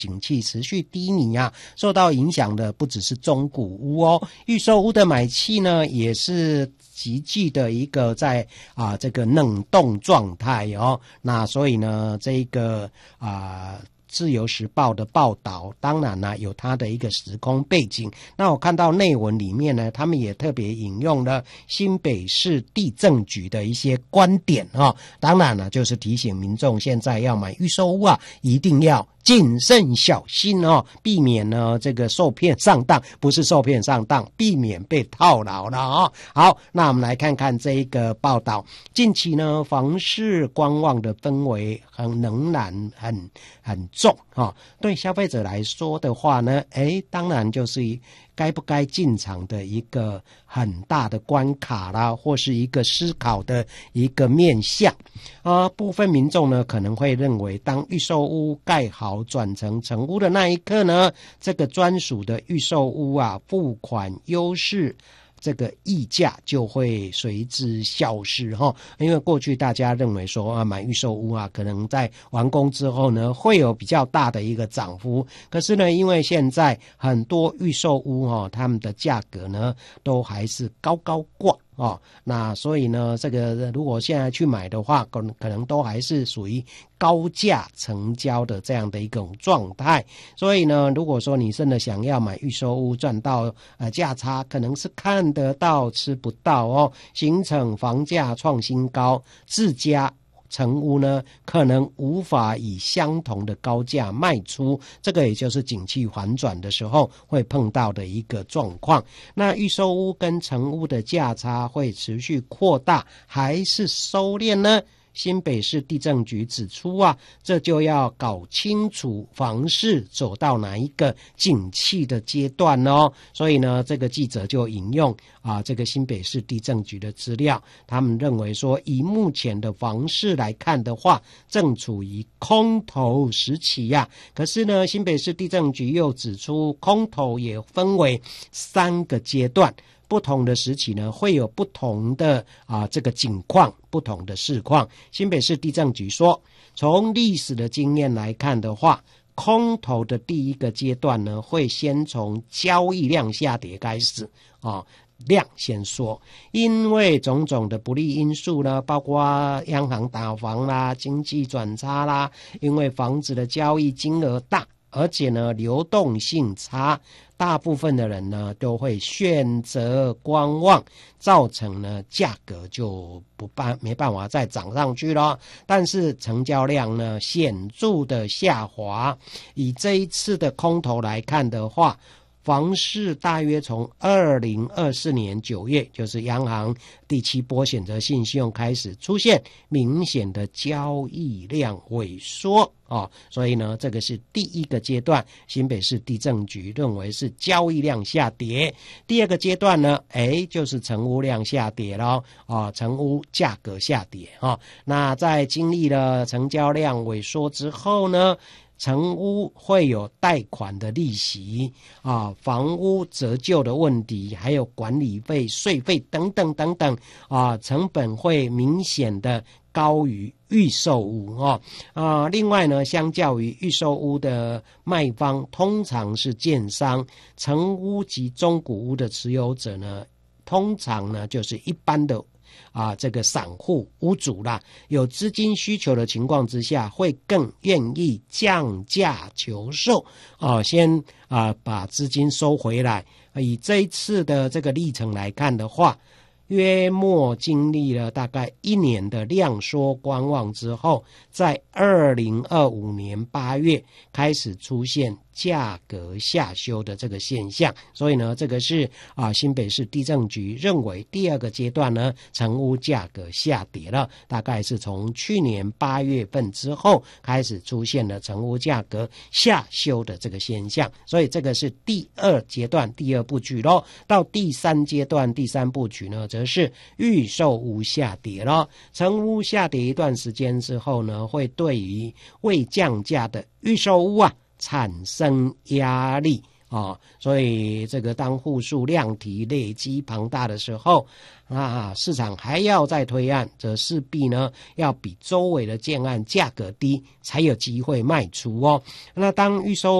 景气持续低迷啊，受到影响的不只是中古屋哦，预售屋的买气呢也是急剧的一个在这个冷冻状态哦。那所以呢，这个自由时报的报道当然呢有它的一个时空背景，那我看到内文里面呢，他们也特别引用了新北市地政局的一些观点当然呢就是提醒民众现在要买预售屋一定要谨慎小心避免呢这个受骗上当，不是受骗上当，避免被套牢了好，那我们来看看这一个报道。近期呢房市观望的氛围仍然很重对消费者来说的话呢，当然就是该不该进场的一个很大的关卡啦，或是一个思考的一个面向部分民众呢可能会认为，当预售屋盖好转成成屋的那一刻呢，这个专属的预售屋付款优势这个溢价就会随之消失因为过去大家认为说买预售屋可能在完工之后呢会有比较大的一个涨幅，可是呢因为现在很多预售屋他们的价格呢都还是高高挂那所以呢这个如果现在去买的话，可能都还是属于高价成交的这样的一种状态。所以呢如果说你真的想要买预售屋赚到价差，可能是看得到吃不到形成房价创新高，自家成屋呢可能无法以相同的高价卖出，这个也就是景气反转的时候会碰到的一个状况。那预售屋跟成屋的价差会持续扩大还是收敛呢？新北市地政局指出这就要搞清楚房市走到哪一个景气的阶段所以呢这个记者就引用这个新北市地政局的资料，他们认为说以目前的房市来看的话，正处于空头时期可是呢新北市地政局又指出，空头也分为3个阶段，不同的时期呢会有不同的这个景况，不同的市况。新北市地政局说，从历史的经验来看的话，空头的第一个阶段呢会先从交易量下跌开始量先说，因为种种的不利因素呢，包括央行打房啦、经济转差啦，因为房子的交易金额大，而且呢流动性差，大部分的人呢都会选择观望，造成呢价格就没办法再涨上去了。但是成交量呢显著的下滑，以这一次的空头来看的话，房市大约从2024年9月，就是央行第7波选择性信用开始出现明显的交易量萎缩所以呢这个是第一个阶段，新北市地政局认为是交易量下跌。第二个阶段呢就是成屋量下跌咯成屋价格下跌那在经历了成交量萎缩之后呢，成屋会有贷款的利息房屋折旧的问题，还有管理费、税费等等等等成本会明显的高于预售屋另外呢，相较于预售屋的卖方通常是建商，成屋及中古屋的持有者呢通常呢就是一般的这个散户屋主啦，有资金需求的情况之下，会更愿意降价求售先把资金收回来。以这一次的这个历程来看的话，约莫经历了大概1年的量缩观望之后，在2025年8月开始出现价格下修的这个现象。所以呢这个是新北市地政局认为第二个阶段呢成屋价格下跌了，大概是从去年8月份之后开始出现了成屋价格下修的这个现象。所以这个是第二阶段第二布局咯。到第三阶段第三布局呢，则是预售屋下跌咯。成屋下跌一段时间之后呢，会对于未降价的预售屋产生压力所以这个当户数量体累积庞大的时候，市场还要再推案，则势必呢要比周围的建案价格低，才有机会卖出哦。那当预售